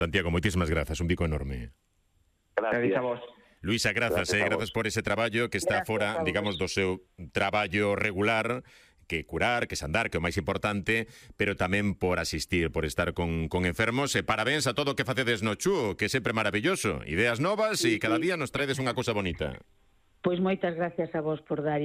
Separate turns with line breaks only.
Santiago, moitísimas grazas, un bico enorme.
Gracias a vos.
Luisa, grazas por ese traballo que está fora, digamos, do seu traballo regular, que curar, que sandar, que é o máis importante, pero tamén por asistir, por estar con enfermos. E parabéns a todo o que facedes no Chu, que é sempre maravilloso. Ideas novas e cada día nos traedes unha cousa bonita.
Pois moitas gracias a vos por dar